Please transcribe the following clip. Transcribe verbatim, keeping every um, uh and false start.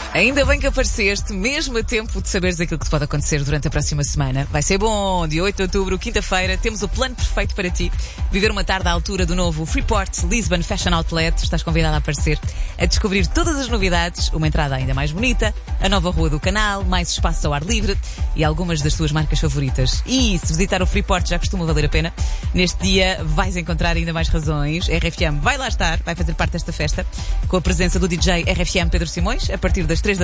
Ainda bem que apareceste, mesmo a tempo de saberes aquilo que te pode acontecer durante a próxima semana. Vai ser bom, dia oito de outubro, quinta-feira, temos o plano perfeito para ti. Viver uma tarde à altura do novo Freeport Lisbon Fashion Outlet. Estás convidado a aparecer, a descobrir todas as novidades, uma entrada ainda mais bonita, a nova rua do canal, mais espaços ao ar livre e algumas das tuas marcas favoritas. E se visitar o Freeport já costuma valer a pena, neste dia vais encontrar ainda mais razões. A R F M vai lá estar, vai fazer parte desta festa, com a presença do D J R F M Pedro Simões, a partir das três da